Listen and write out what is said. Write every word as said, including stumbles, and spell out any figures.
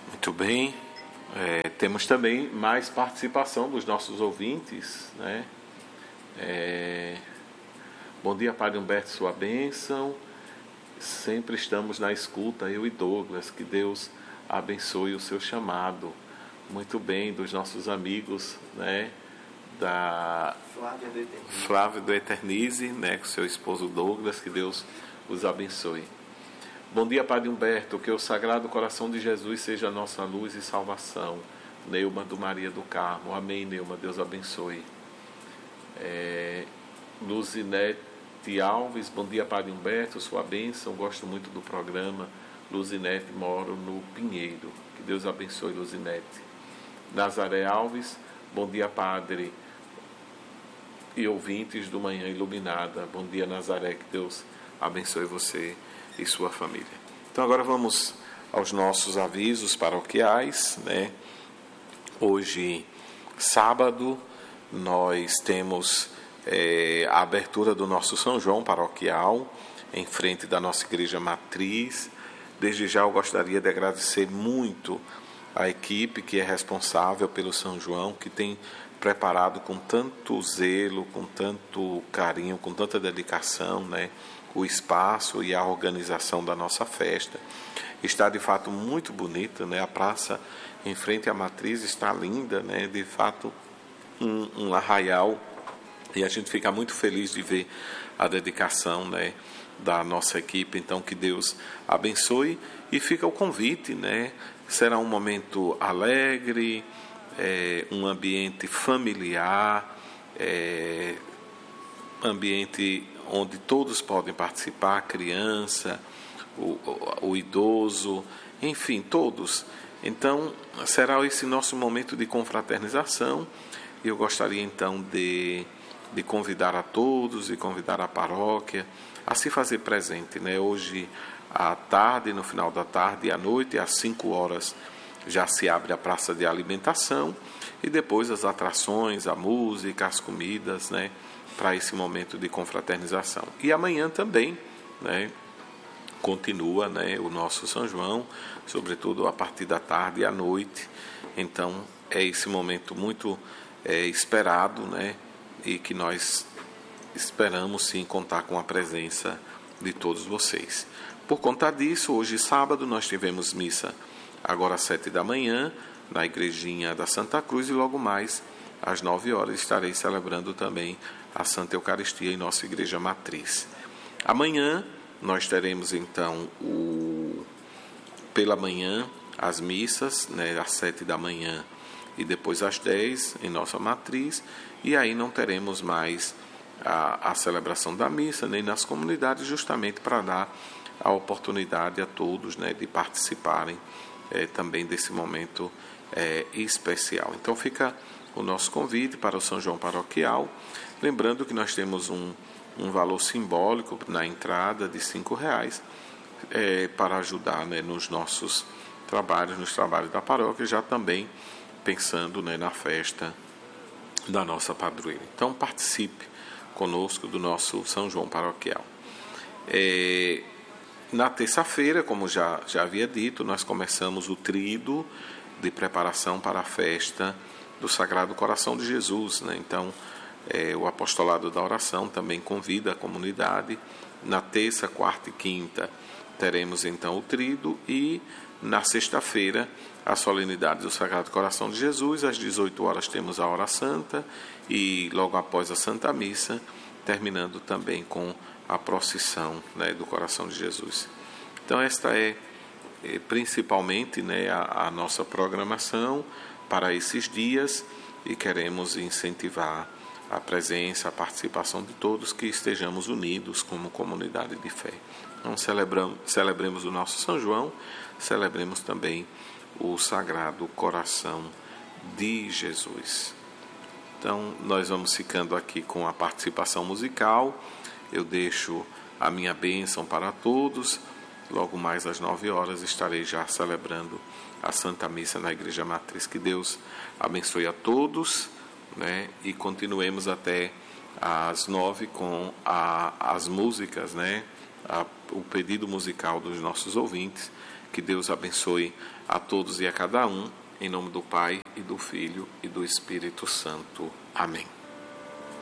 Muito bem. É, temos também mais participação dos nossos ouvintes, né? É, bom dia, Padre Humberto, sua bênção. Sempre estamos na escuta, eu e Douglas. Que Deus abençoe o seu chamado. Muito bem, dos nossos amigos, né? Da Flávia do Eternize, Flávia do Eternize, né? Com seu esposo Douglas. Que Deus os abençoe. Bom dia, Padre Humberto, que o Sagrado Coração de Jesus seja a nossa luz e salvação. Neuma do Maria do Carmo. Amém, Neuma, Deus abençoe. É, Luzinete Alves, bom dia, Padre Humberto, sua bênção, gosto muito do programa. Luzinete, moro no Pinheiro. Que Deus abençoe, Luzinete. Nazaré Alves, bom dia, Padre e ouvintes do Manhã Iluminada. Bom dia, Nazaré, que Deus abençoe você e sua família. Então agora vamos aos nossos avisos paroquiais, né? Hoje, sábado, nós temos é, a abertura do nosso São João paroquial em frente da nossa igreja matriz. Desde já eu gostaria de agradecer muito a equipe que é responsável pelo São João, que tem preparado com tanto zelo, com tanto carinho, com tanta dedicação, né? O espaço e a organização da nossa festa. Está de fato muito bonita, né? A praça em frente à matriz está linda, né? De fato um, um arraial, e a gente fica muito feliz de ver a dedicação, né, da nossa equipe. Então que Deus abençoe, e fica o convite, né? Será um momento alegre, é, um ambiente familiar, é, ambiente onde todos podem participar, a criança, o, o, o idoso, enfim, todos. Então, será esse nosso momento de confraternização, e eu gostaria então de, de convidar a todos, e convidar a paróquia a se fazer presente, né? Hoje à tarde, no final da tarde e à noite, às cinco horas, já se abre a praça de alimentação, e depois as atrações, a música, as comidas, né? Para esse momento de confraternização. E amanhã também, né, continua, né, o nosso São João, sobretudo a partir da tarde e à noite. Então é esse momento muito é, esperado, né, e que nós esperamos sim contar com a presença de todos vocês. Por conta disso, hoje sábado nós tivemos missa agora às sete da manhã na igrejinha da Santa Cruz, e logo mais às nove horas estarei celebrando também a Santa Eucaristia em nossa igreja matriz. Amanhã nós teremos então o, pela manhã as missas, né, às sete da manhã e depois às dez em nossa matriz, e aí não teremos mais a, a celebração da missa nem nas comunidades, justamente para dar a oportunidade a todos, né, de participarem é, também desse momento é, especial. Então fica o nosso convite para o São João paroquial, lembrando que nós temos um, um valor simbólico na entrada de cinco reais é, para ajudar, né, nos nossos trabalhos, nos trabalhos da paróquia, já também pensando, né, na festa da nossa padroeira. Então participe conosco do nosso São João paroquial. É, na terça-feira, como já, já havia dito, nós começamos o tríduo de preparação para a festa do Sagrado Coração de Jesus, né? Então, é, o apostolado da oração também convida a comunidade. Na terça, quarta e quinta teremos então o tríduo, e na sexta-feira a solenidade do Sagrado Coração de Jesus. Às dezoito horas temos a hora santa, e logo após a Santa Missa, terminando também com a procissão, né, do Coração de Jesus. Então esta é, é principalmente, né, a, a nossa programação para esses dias, e queremos incentivar a presença, a participação de todos, que estejamos unidos como comunidade de fé. Então celebramos, celebremos o nosso São João, celebremos também o Sagrado Coração de Jesus. Então nós vamos ficando aqui com a participação musical. Eu deixo a minha bênção para todos. Logo mais às nove horas estarei já celebrando a Santa Missa na Igreja Matriz. Que Deus abençoe a todos, né? E continuemos até às nove com a, as músicas, né? A, o pedido musical dos nossos ouvintes, Que Deus abençoe a todos e a cada um, em nome do Pai, e do Filho, e do Espírito Santo. Amém.